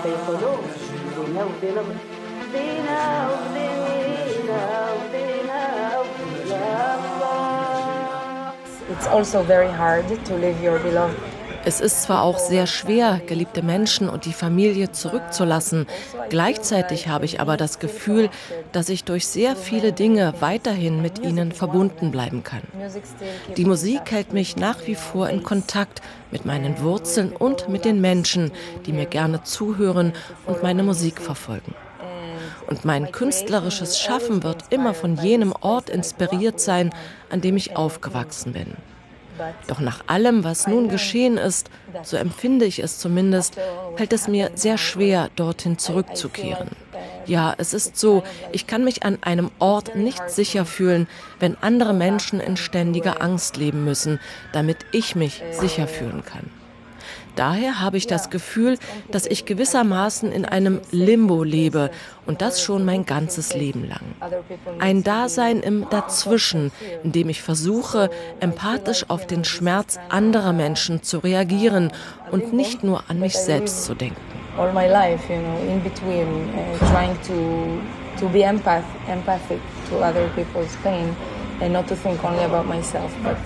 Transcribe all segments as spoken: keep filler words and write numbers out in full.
It's also very hard to leave your beloved. Es ist zwar auch sehr schwer, geliebte Menschen und die Familie zurückzulassen. Gleichzeitig habe ich aber das Gefühl, dass ich durch sehr viele Dinge weiterhin mit ihnen verbunden bleiben kann. Die Musik hält mich nach wie vor in Kontakt mit meinen Wurzeln und mit den Menschen, die mir gerne zuhören und meine Musik verfolgen. Und mein künstlerisches Schaffen wird immer von jenem Ort inspiriert sein, an dem ich aufgewachsen bin. Doch nach allem, was nun geschehen ist, so empfinde ich es zumindest, fällt es mir sehr schwer, dorthin zurückzukehren. Ja, es ist so, ich kann mich an einem Ort nicht sicher fühlen, wenn andere Menschen in ständiger Angst leben müssen, damit ich mich sicher fühlen kann. Daher habe ich das Gefühl, dass ich gewissermaßen in einem Limbo lebe und das schon mein ganzes Leben lang. Ein Dasein im Dazwischen, in dem ich versuche, empathisch auf den Schmerz anderer Menschen zu reagieren und nicht nur an mich selbst zu denken. All my life, you know, in between, uh, trying to to be empath, empathic to other people's pain and not to think only about myself, but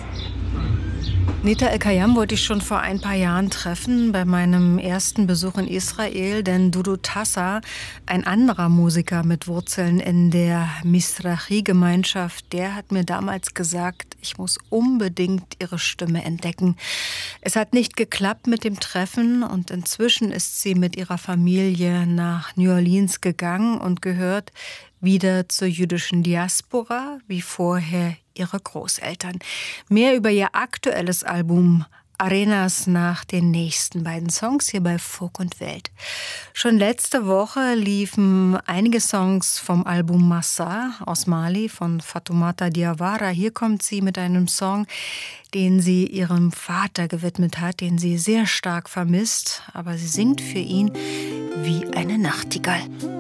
Nita El-Kayam wollte ich schon vor ein paar Jahren treffen, bei meinem ersten Besuch in Israel, denn Dudu Tassa, ein anderer Musiker mit Wurzeln in der Mizrahi-Gemeinschaft, der hat mir damals gesagt, ich muss unbedingt ihre Stimme entdecken. Es hat nicht geklappt mit dem Treffen und inzwischen ist sie mit ihrer Familie nach New Orleans gegangen und gehört wieder zur jüdischen Diaspora, wie vorher ihre Großeltern. Mehr über ihr aktuelles Album Arenas nach den nächsten beiden Songs hier bei Folk und Welt. Schon letzte Woche liefen einige Songs vom Album Massa aus Mali von Fatoumata Diawara. Hier kommt sie mit einem Song, den sie ihrem Vater gewidmet hat, den sie sehr stark vermisst. Aber sie singt für ihn wie eine Nachtigall.